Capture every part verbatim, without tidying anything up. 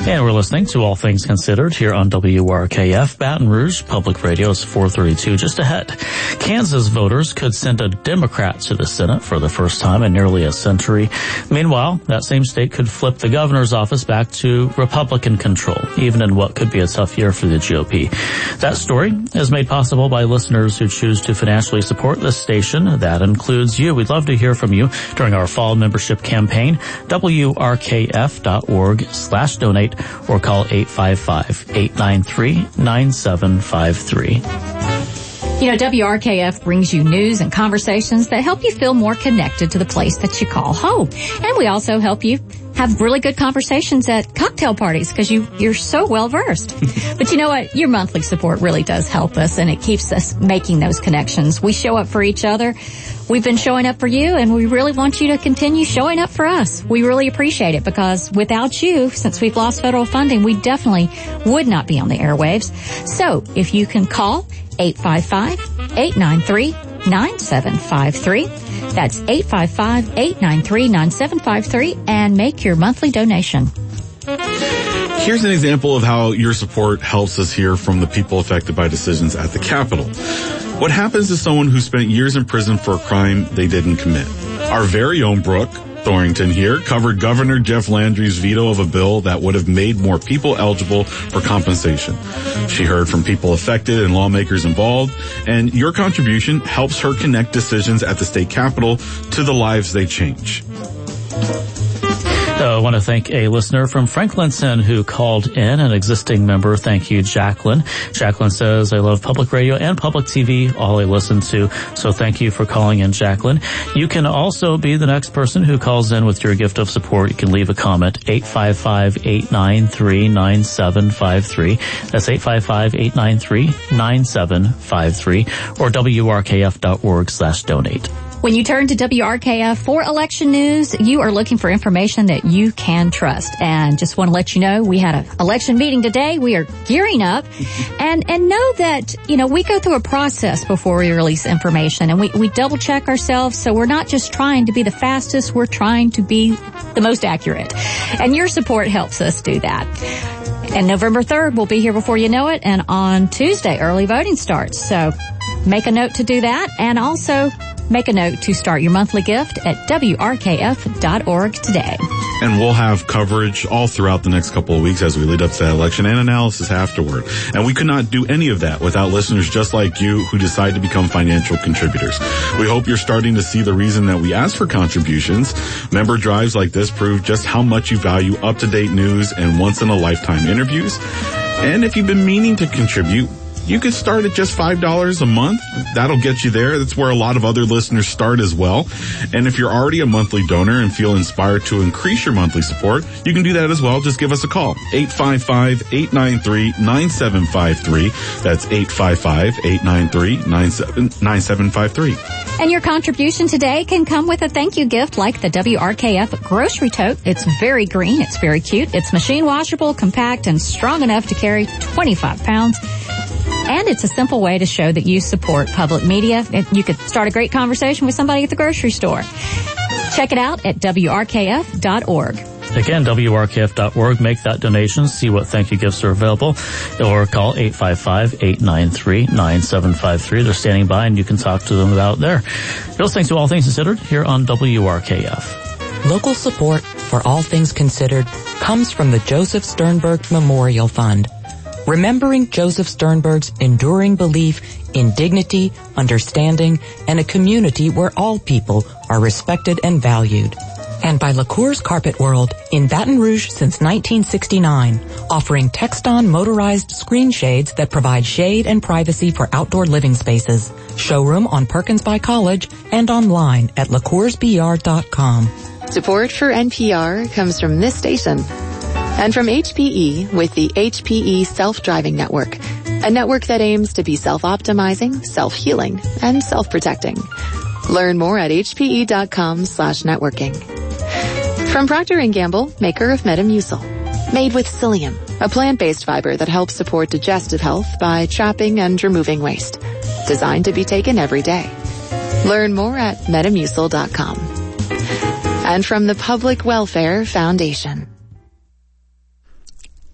And we're listening to All Things Considered here on W R K F. Baton Rouge Public Radio is four thirty-two. Just ahead, Kansas voters could send a Democrat to the Senate for the first time in nearly a century. Meanwhile, that same state could flip the governor's office back to Republican control, even in what could be a tough year for the G O P. That story is made possible by listeners who choose to financially support this station. That includes you. We'd love to hear from you during our fall membership campaign. W R K F dot org slash donate or call eight five five, eight nine three, nine seven five three. You know, W R K F brings you news and conversations that help you feel more connected to the place that you call home. And we also help you have really good conversations at cocktail parties because you, you're so well versed. But you know what? Your monthly support really does help us, and it keeps us making those connections. We show up for each other. We've been showing up for you, and we really want you to continue showing up for us. We really appreciate it because without you, since we've lost federal funding, we definitely would not be on the airwaves. So if you can call eight five five, eight nine three, nine seven five three. That's eight five five, eight nine three, nine seven five three and make your monthly donation. Here's an example of how your support helps us hear from the people affected by decisions at the Capitol. What happens to someone who spent years in prison for a crime they didn't commit? Our very own Brooke Thorrington here covered Governor Jeff Landry's veto of a bill that would have made more people eligible for compensation. She heard from people affected and lawmakers involved, and your contribution helps her connect decisions at the state capitol to the lives they change. Uh, I want to thank a listener from Franklinton who called in, an existing member. Thank you, Jacqueline. Jacqueline says, I love public radio and public T V, all I listen to. So thank you for calling in, Jacqueline. You can also be the next person who calls in with your gift of support. You can leave a comment, eight five five, eight nine three, nine seven five three. That's eight five five, eight nine three, nine seven five three or W R K F dot org slash donate. When you turn to W R K F for election news, you are looking for information that you can trust. And just want to let you know, we had an election meeting today. We are gearing up. And and know that, you know, we go through a process before we release information. And we, we double check ourselves. So we're not just trying to be the fastest. We're trying to be the most accurate. And your support helps us do that. And November third, we'll be here before you know it. And on Tuesday, early voting starts. So make a note to do that. And also make a note to start your monthly gift at W R K F dot org today. And we'll have coverage all throughout the next couple of weeks as we lead up to that election and analysis afterward. And we could not do any of that without listeners just like you who decide to become financial contributors. We hope you're starting to see the reason that we ask for contributions. Member drives like this prove just how much you value up-to-date news and once-in-a-lifetime interviews. And if you've been meaning to contribute, you could start at just five dollars a month. That'll get you there. That's where a lot of other listeners start as well. And if you're already a monthly donor and feel inspired to increase your monthly support, you can do that as well. Just give us a call. eight five five, eight nine three, nine seven five three. That's eight five five, eight nine three, nine seven five three. And your contribution today can come with a thank you gift like the W R K F grocery tote. It's very green. It's very cute. It's machine washable, compact, and strong enough to carry twenty-five pounds. And it's a simple way to show that you support public media. You could start a great conversation with somebody at the grocery store. Check it out at W R K F dot org. Again, W R K F dot org. Make that donation. See what thank you gifts are available. Or call eight five five, eight nine three, nine seven five three. They're standing by and you can talk to them about there. You're listening to All Things Considered here on W R K F. Local support for All Things Considered comes from the Joseph Sternberg Memorial Fund. Remembering Joseph Sternberg's enduring belief in dignity, understanding, and a community where all people are respected and valued. And by LaCour's Carpet World in Baton Rouge since nineteen sixty-nine, offering Texton motorized screen shades that provide shade and privacy for outdoor living spaces. Showroom on Perkins by College and online at lacours b r dot com. Support for N P R comes from this station. And from H P E with the H P E Self-Driving Network, a network that aims to be self-optimizing, self-healing, and self-protecting. Learn more at h p e dot com slash networking. From Procter and Gamble, maker of Metamucil. Made with psyllium, a plant-based fiber that helps support digestive health by trapping and removing waste. Designed to be taken every day. Learn more at metamucil dot com. And from the Public Welfare Foundation.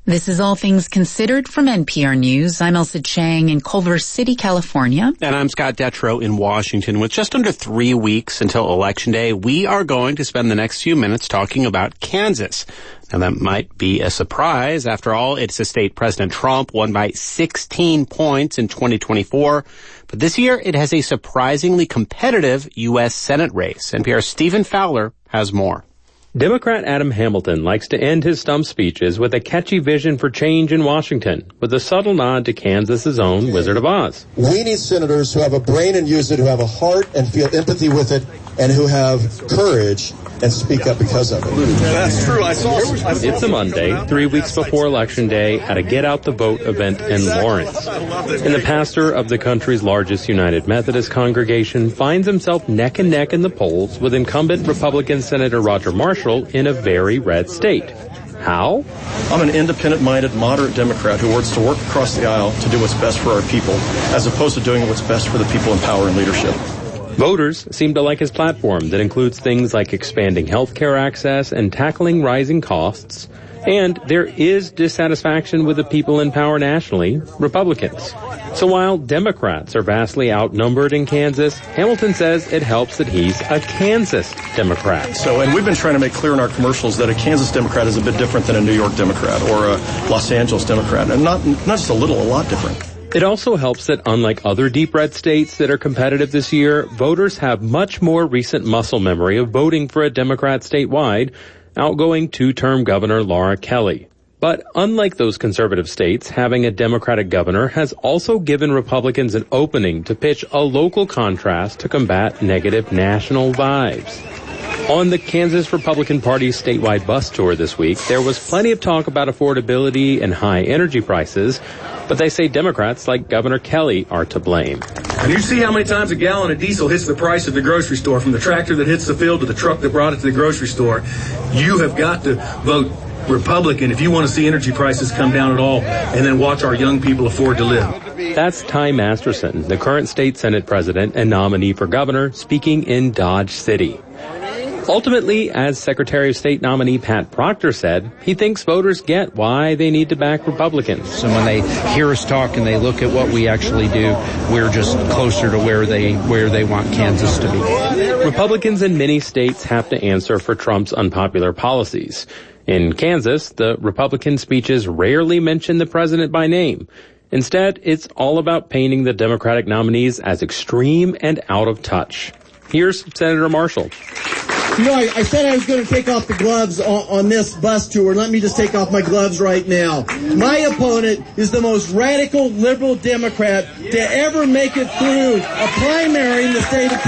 This is All Things Considered from N P R News. I'm Elsa Chang in Culver City, California. And I'm Scott Detrow in Washington. With just under three weeks until Election Day, we are going to spend the next few minutes talking about Kansas. Now, that might be a surprise. After all, it's a state President Trump won by sixteen points in twenty twenty-four. But this year, it has a surprisingly competitive U S Senate race. N P R's Stephen Fowler has more. Democrat Adam Hamilton likes to end his stump speeches with a catchy vision for change in Washington, with a subtle nod to Kansas's own Wizard of Oz. We need senators who have a brain and use it, who have a heart and feel empathy with it, and who have courage and speak up because of it. That's true. I saw. I saw it's a Monday, three weeks before Election Day, at a Get Out the Vote event in Lawrence. And the pastor of the country's largest United Methodist congregation finds himself neck and neck in the polls with incumbent Republican Senator Roger Marshall in a very red state. How? I'm an independent-minded, moderate Democrat who wants to work across the aisle to do what's best for our people, as opposed to doing what's best for the people in power and leadership. Voters seem to like his platform that includes things like expanding health care access and tackling rising costs. And there is dissatisfaction with the people in power nationally, Republicans. So while Democrats are vastly outnumbered in Kansas, Hamilton says it helps that he's a Kansas Democrat. So, and we've been trying to make clear in our commercials that a Kansas Democrat is a bit different than a New York Democrat or a Los Angeles Democrat, and not not just a little, a lot different. It also helps that unlike other deep red states that are competitive this year, voters have much more recent muscle memory of voting for a Democrat statewide, outgoing two-term Governor Laura Kelly. But unlike those conservative states, having a Democratic governor has also given Republicans an opening to pitch a local contrast to combat negative national vibes. On the Kansas Republican Party's statewide bus tour this week, there was plenty of talk about affordability and high energy prices, but they say Democrats like Governor Kelly are to blame. And you see how many times a gallon of diesel hits the price at the grocery store, from the tractor that hits the field to the truck that brought it to the grocery store. You have got to vote Republican if you want to see energy prices come down at all, and then watch our young people afford to live. That's Ty Masterson, the current state Senate president and nominee for governor, speaking in Dodge City. Ultimately, as Secretary of State nominee Pat Proctor said, he thinks voters get why they need to back Republicans. And when they hear us talk and they look at what we actually do, we're just closer to where they where they want Kansas to be. Republicans in many states have to answer for Trump's unpopular policies. In Kansas, the Republican speeches rarely mention the president by name. Instead, it's all about painting the Democratic nominees as extreme and out of touch. Here's Senator Marshall. You know, I, I said I was going to take off the gloves on, on this bus tour. Let me just take off my gloves right now. My opponent is the most radical liberal Democrat to ever make it through a primary in the state of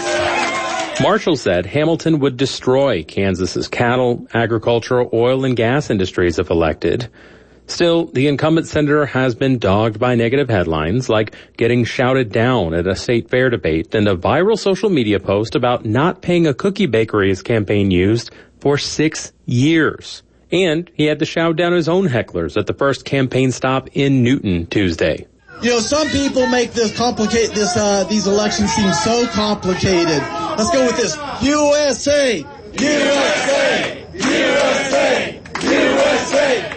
Kansas. Marshall said Hamilton would destroy Kansas's cattle, agricultural, oil, and gas industries if elected. Still, the incumbent senator has been dogged by negative headlines like getting shouted down at a state fair debate and a viral social media post about not paying a cookie bakery his campaign used for six years. And he had to shout down his own hecklers at the first campaign stop in Newton Tuesday. You know, some people make this complicate this uh, these elections seem so complicated. Let's go with this. U S A! U S A! U S A! U S A!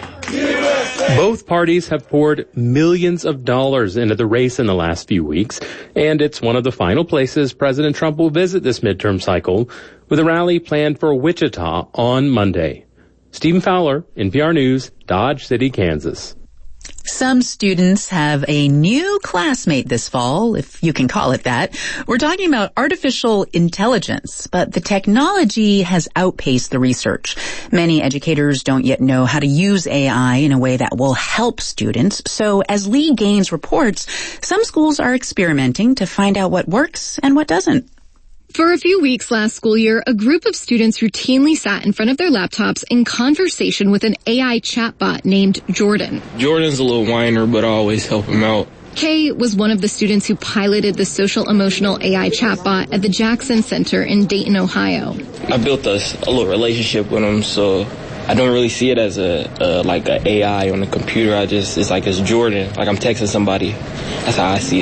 Both parties have poured millions of dollars into the race in the last few weeks, and it's one of the final places President Trump will visit this midterm cycle, with a rally planned for Wichita on Monday. Stephen Fowler, N P R News, Dodge City, Kansas. Some students have a new classmate this fall, if you can call it that. We're talking about artificial intelligence, but the technology has outpaced the research. Many educators don't yet know how to use A I in a way that will help students. So as Lee Gaines reports, some schools are experimenting to find out what works and what doesn't. For a few weeks last school year, a group of students routinely sat in front of their laptops in conversation with an A I chatbot named Jordan. Jordan's a little whiner, but I always help him out. Kay was one of the students who piloted the social emotional A I chatbot at the Jackson Center in Dayton, Ohio. I built a, a little relationship with him, so I don't really see it as a, a like a AI on the computer. I just, it's like it's Jordan, like I'm texting somebody. That's how I see it.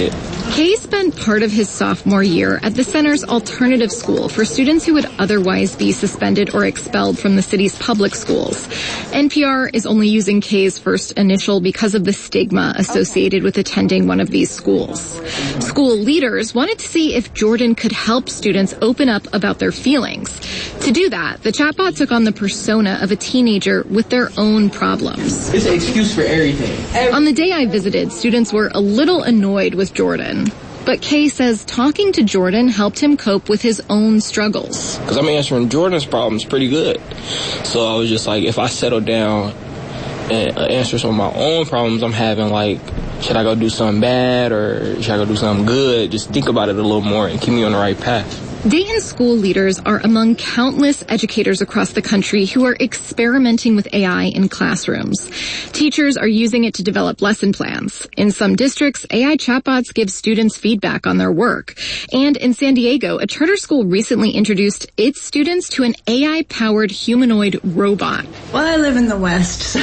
Kay spent part of his sophomore year at the center's alternative school for students who would otherwise be suspended or expelled from the city's public schools. N P R is only using Kay's first initial because of the stigma associated with attending one of these schools. School leaders wanted to see if Jordan could help students open up about their feelings. To do that, the chatbot took on the persona of a teenager with their own problems. It's an excuse for everything. On the day I visited, students were a little annoyed with Jordan. But Kay says talking to Jordan helped him cope with his own struggles. Because I'm answering Jordan's problems pretty good. So I was just like, if I settle down and answer some of my own problems I'm having, like, should I go do something bad or should I go do something good? Just think about it a little more and keep me on the right path. Dayton school leaders are among countless educators across the country who are experimenting with A I in classrooms. Teachers are using it to develop lesson plans. In some districts, A I chatbots give students feedback on their work. And in San Diego, a charter school recently introduced its students to an A I-powered humanoid robot. Well, I live in the West, so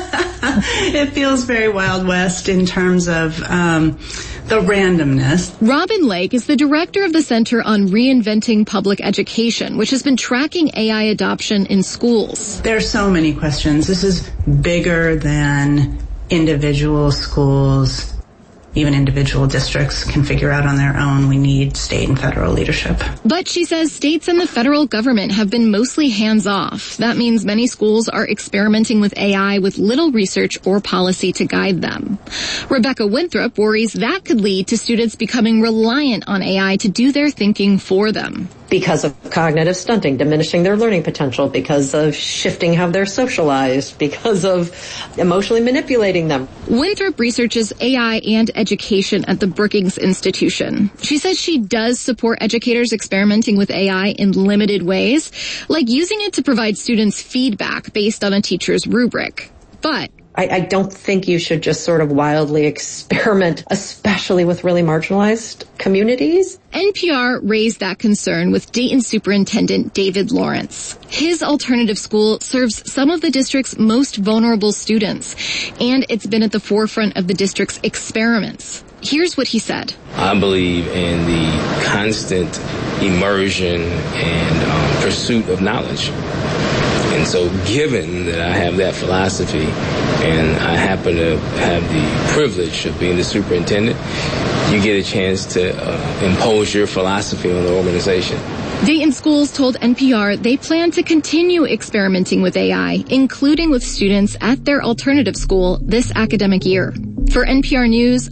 it feels very Wild West in terms of um the randomness. Robin Lake is the director of the Center on Reinventing Public Education, which has been tracking A I adoption in schools. There are so many questions. This is bigger than individual schools. Even individual districts can figure out on their own. We need state and federal leadership. But she says states and the federal government have been mostly hands-off. That means many schools are experimenting with A I with little research or policy to guide them. Rebecca Winthrop worries that could lead to students becoming reliant on A I to do their thinking for them. Because of cognitive stunting, diminishing their learning potential, because of shifting how they're socialized, because of emotionally manipulating them. Winthrop researches A I and education at the Brookings Institution. She says she does support educators experimenting with A I in limited ways, like using it to provide students feedback based on a teacher's rubric. But I, I don't think you should just sort of wildly experiment, especially with really marginalized communities. N P R raised that concern with Dayton Superintendent David Lawrence. His alternative school serves some of the district's most vulnerable students, and it's been at the forefront of the district's experiments. Here's what he said. I believe in the constant immersion and um, pursuit of knowledge. And so given that I have that philosophy and I happen to have the privilege of being the superintendent, you get a chance to uh, impose your philosophy on the organization. Dayton schools told N P R they plan to continue experimenting with A I, including with students at their alternative school this academic year. For N P R News,